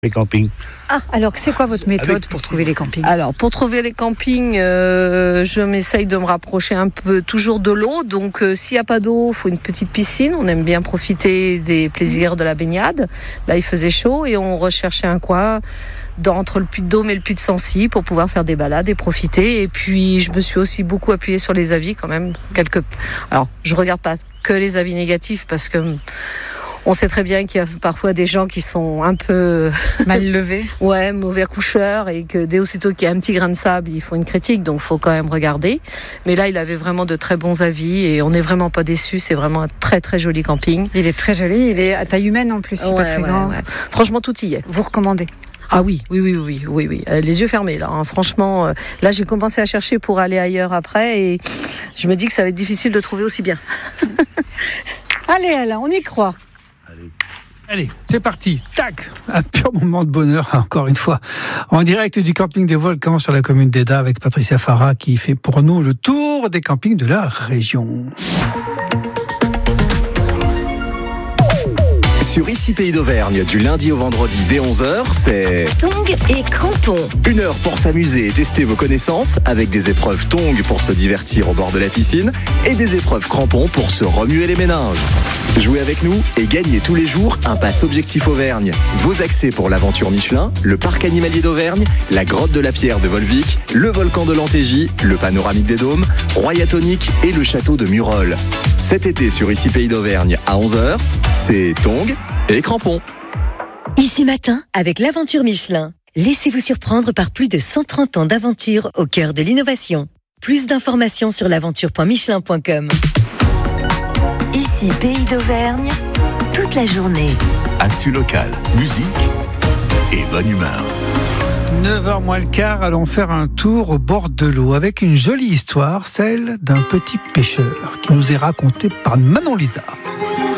les campings. Alors c'est quoi votre méthode pour trouver les campings ? Alors, pour trouver les campings, je m'essaye de me rapprocher un peu toujours de l'eau. Donc, s'il n'y a pas d'eau, il faut une petite piscine. On aime bien profiter des plaisirs de la baignade. Là, il faisait chaud et on recherchait un coin entre le Puy de Dôme et le Puy de Sancy pour pouvoir faire des balades et profiter. Et puis, je me suis aussi beaucoup appuyée sur les avis quand même. Alors, je regarde pas que les avis négatifs parce que on sait très bien qu'il y a parfois des gens qui sont un peu Mal levés. Ouais, mauvais accoucheurs, et que dès aussitôt qu'il y a un petit grain de sable, ils font une critique, donc il faut quand même regarder. Mais là, il avait vraiment de très bons avis et on n'est vraiment pas déçus. C'est vraiment un très très joli camping. Il est très joli, il est à taille humaine en plus, il est pas très grand. Ouais. Franchement, tout y est. Vous recommandez ? Ah oui. Les yeux fermés là. Franchement, là j'ai commencé à chercher pour aller ailleurs après et je me dis que ça va être difficile de trouver aussi bien. Allez Alain, on y croit. Allez, c'est parti. Tac, un pur moment de bonheur, encore une fois. En direct du camping des Volcans sur la commune d'Eda avec Patricia Farah qui fait pour nous le tour des campings de la région. Sur Ici Pays d'Auvergne, du lundi au vendredi dès 11h, c'est Tongs et crampons. 1 heure pour s'amuser et tester vos connaissances avec des épreuves tongs pour se divertir au bord de la piscine et des épreuves crampons pour se remuer les méninges. Jouez avec nous et gagnez tous les jours un pass Objectif Auvergne. Vos accès pour l'aventure Michelin, le parc animalier d'Auvergne, la grotte de la Pierre de Volvic, le volcan de l'Antégie, le panoramique des Dômes, Royatonique et le château de Murol. Cet été sur Ici Pays d'Auvergne à 11h, c'est tongs et crampons. Ici matin, avec l'aventure Michelin. Laissez-vous surprendre par plus de 130 ans d'aventure au cœur de l'innovation. Plus d'informations sur l'aventure.michelin.com. Ici Pays d'Auvergne, toute la journée. Actu locale, musique et bonne humeur. 9h moins le quart, allons faire un tour au bord de l'eau avec une jolie histoire, celle d'un petit pêcheur qui nous est racontée par Manon Lisa.